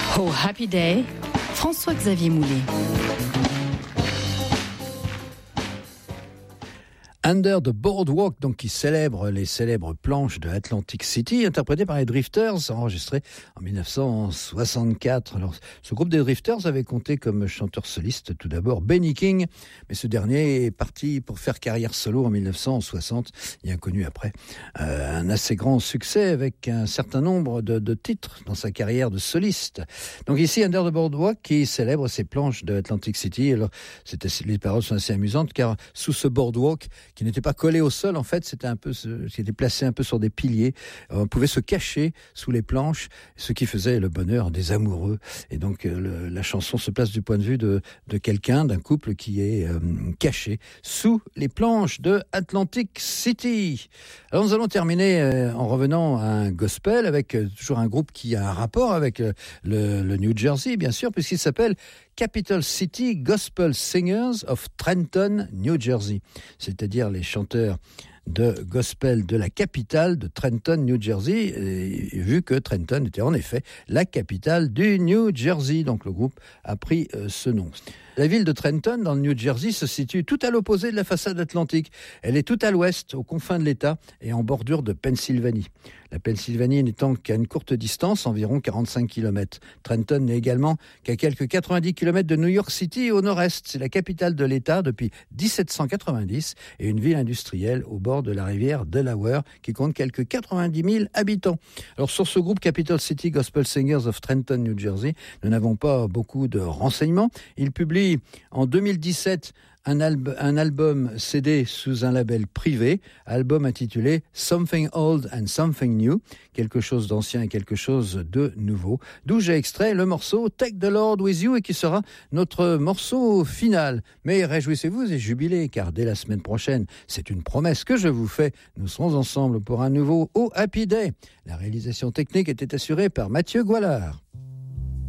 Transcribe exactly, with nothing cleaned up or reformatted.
Oh Happy Day, François-Xavier Moulet. Under the Boardwalk, donc qui célèbre les célèbres planches de Atlantic City, interprété par les Drifters, enregistré en dix-neuf cent soixante-quatre. Alors, ce groupe des Drifters avait compté comme chanteur soliste tout d'abord Benny King, mais ce dernier est parti pour faire carrière solo en dix-neuf cent soixante. Il a connu après euh, un assez grand succès avec un certain nombre de, de titres dans sa carrière de soliste. Donc ici, Under the Boardwalk qui célèbre ces planches de Atlantic City. Alors, c'était, les paroles sont assez amusantes car sous ce boardwalk, qui n'était pas collé au sol, en fait, c'était un peu, c'était placé un peu sur des piliers. On pouvait se cacher sous les planches, ce qui faisait le bonheur des amoureux. Et donc, le, la chanson se place du point de vue de, de quelqu'un, d'un couple qui est euh, caché sous les planches de Atlantic City. Alors, nous allons terminer euh, en revenant à un gospel avec euh, toujours un groupe qui a un rapport avec euh, le, le New Jersey, bien sûr, puisqu'il s'appelle Capital City Gospel Singers of Trenton, New Jersey. C'est-à-dire les chanteurs de gospel de la capitale de Trenton, New Jersey, et vu que Trenton était en effet la capitale du New Jersey. Donc le groupe a pris euh, ce nom. La ville de Trenton, dans le New Jersey, se situe tout à l'opposé de la façade atlantique. Elle est tout à l'ouest, aux confins de l'État et en bordure de Pennsylvanie. La Pennsylvanie n'étant qu'à une courte distance, environ quarante-cinq kilomètres. Trenton n'est également qu'à quelques quatre-vingt-dix kilomètres de New York City au nord-est. C'est la capitale de l'État depuis dix-sept cent quatre-vingt-dix et une ville industrielle au bord de la rivière Delaware qui compte quelques quatre-vingt-dix mille habitants. Alors sur ce groupe Capital City Gospel Singers of Trenton, New Jersey, nous n'avons pas beaucoup de renseignements. Il publie en deux mille dix-sept Un, alb- un album C D sous un label privé, album intitulé Something Old and Something New, quelque chose d'ancien et quelque chose de nouveau, d'où j'ai extrait le morceau Take the Lord With You et qui sera notre morceau final. Mais réjouissez-vous et jubilez car dès la semaine prochaine, c'est une promesse que je vous fais, nous serons ensemble pour un nouveau Oh Happy Day. La réalisation technique était assurée par Mathieu Goualard.